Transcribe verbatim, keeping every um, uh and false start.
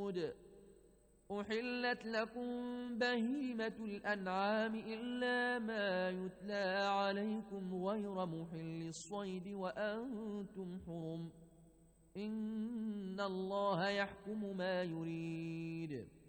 الحدود أحلت لكم بهيمة الأنعام إلا ما يتلى عليكم غير محل الصيد وأنتم حرم إن الله يحكم ما يريد